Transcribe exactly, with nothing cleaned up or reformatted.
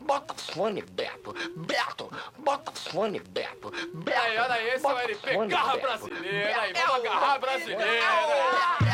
Bota fone, Beto. Beto, bota fone, Beto. Beto, Aí, olha aí, esse é o bota L P fone, Garra Beto. Brasileira. Aí, Beto, vamos agarrar a bota fone. brasileira.